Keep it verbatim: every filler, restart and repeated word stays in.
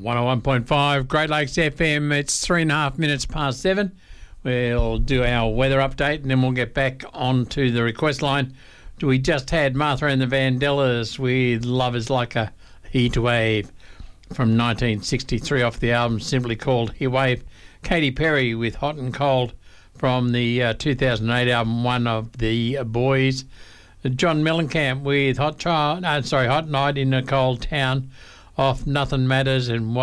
one oh one point five Great Lakes F M. It's three and a half minutes past seven. We'll do our weather update and then we'll get back onto the request line. We just had Martha and the Vandellas with Love is Like a Heat Wave from nineteen sixty-three off the album simply called Heat Wave. Katy Perry with Hot and Cold from the uh, two thousand eight album One of the Boys. John Mellencamp with Hot Child, no, sorry, Hot Night in a Cold Town off Nothing Matters, and